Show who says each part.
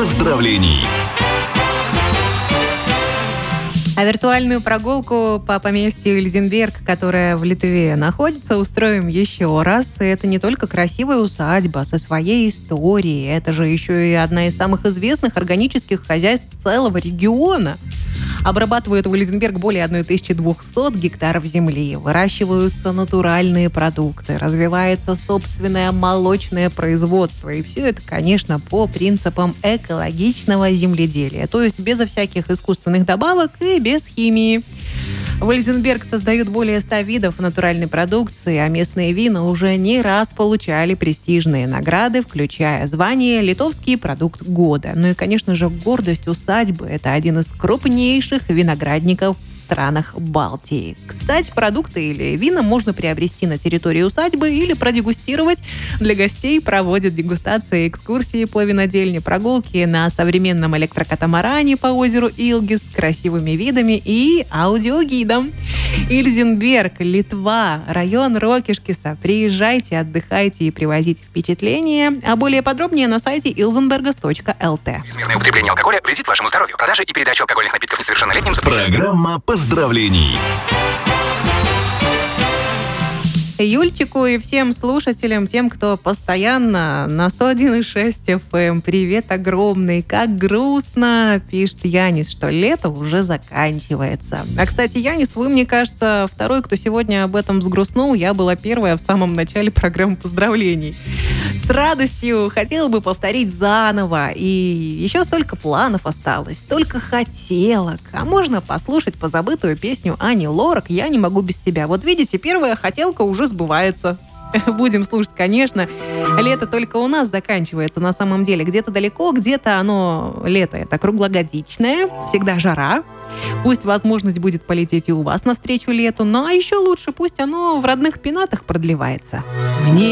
Speaker 1: поздравлений.
Speaker 2: А виртуальную прогулку по поместью Ильзенберг, которая в Литве находится, устроим еще раз. И это не только красивая усадьба со своей историей, это же еще и одна из самых известных органических хозяйств целого региона. Обрабатывают в Ильзенберг более 1200 гектаров земли, выращиваются натуральные продукты, развивается собственное молочное производство. И все это, конечно, по принципам экологичного земледелия, то есть безо всяких искусственных добавок и без химии. В Ильзенберг создают более 100 видов натуральной продукции, а местные вина уже не раз получали престижные награды, включая звание «Литовский продукт года». Ну и, конечно же, гордость усадьбы – это один из крупнейших виноградников в странах Балтии. Кстати, продукты или вина можно приобрести на территории усадьбы или продегустировать. Для гостей проводят дегустации, экскурсии по винодельне, прогулки на современном электрокатамаране по озеру Илгис с красивыми видами и аудиогидом. Ильзенберг, Литва, район Рокишкиса. Приезжайте, отдыхайте и привозите впечатления. А более подробнее на сайте ilzenbergas.lt.
Speaker 3: Чрезмерное употребление алкоголя вредит вашему здоровью. Продажа и передача алкогольных напитков несовершеннолетним запрещена.
Speaker 1: Программа поздравлений.
Speaker 2: Юльчику и всем слушателям, тем, кто постоянно на 101,6 FM. Привет огромный. Как грустно, пишет Янис, что лето уже заканчивается. А, кстати, Янис, вы, мне кажется, второй, кто сегодня об этом взгрустнул. Я была первая в самом начале программы поздравлений. С радостью хотела бы повторить заново. И еще столько планов осталось, столько хотелок. А можно послушать позабытую песню Ани Лорак «Я не могу без тебя». Вот видите, первая хотелка уже сбывается. Будем слушать, конечно. Лето только у нас заканчивается на самом деле. Где-то далеко, где-то оно, лето, это круглогодичное, всегда жара. Пусть возможность будет полететь и у вас навстречу лету, но еще лучше пусть оно в родных пенатах продлевается. Мне